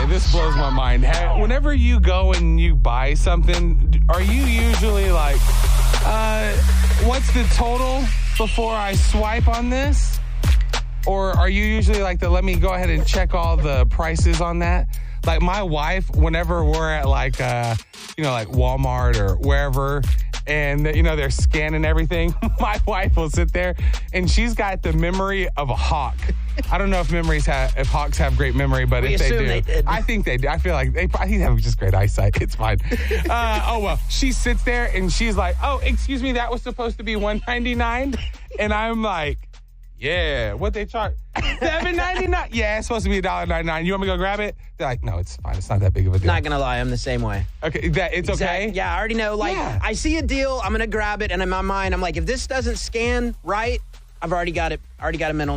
Okay, this blows my mind. Whenever you go and you buy something, are you usually like, what's the total before I swipe on this? Or are you usually like let me go ahead and check all the prices on that? Like my wife, whenever we're at like Walmart or wherever, and they're scanning everything, my wife will sit there and she's got the memory of a hawk. I don't know if hawks have great memory, but if they do, I think they do. I feel like they have just great eyesight. It's fine. She sits there and she's like, "Oh, excuse me, that was supposed to be $1.99," and I'm like, "Yeah, what they charge? $7.99? Yeah, it's supposed to be $1.99. You want me to go grab it?" They're like, "No, it's fine. It's not that big of a deal." Not gonna lie, I'm the same way. Okay, it's okay. Yeah, I already know. I see a deal, I'm gonna grab it, and in my mind, I'm like, if this doesn't scan right, I've already got it. Already got a mental